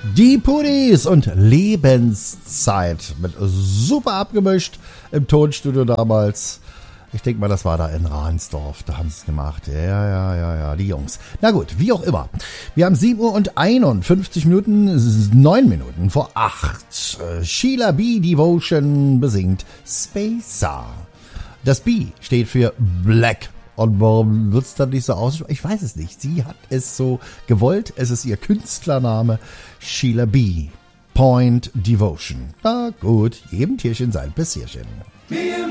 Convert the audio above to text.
Die Pudis und Lebenszeit mit super abgemischt im Tonstudio damals. Ich denke mal, das war da in Ransdorf. Da haben sie es gemacht. Ja, die Jungs. Na gut, wie auch immer. Wir haben 7 Uhr und 51 Minuten, 9 Minuten vor 8. Sheila B. Devotion besingt Spacer. Das B steht für Black. Und warum wird es dann nicht so aussprechen? Ich weiß es nicht. Sie hat es so gewollt. Es ist ihr Künstlername. Sheila B. Point Devotion. Na gut, jedem Tierchen sein Pässchen.